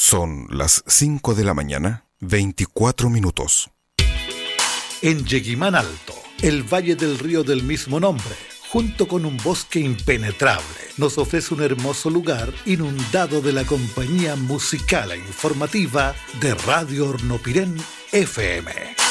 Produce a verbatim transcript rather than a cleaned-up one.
Son las cinco de la mañana, veinticuatro minutos. En Yeguimán Alto, el valle del río del mismo nombre, junto con un bosque impenetrable, nos ofrece un hermoso lugar inundado de la compañía musical e informativa de Radio Hornopirén F M.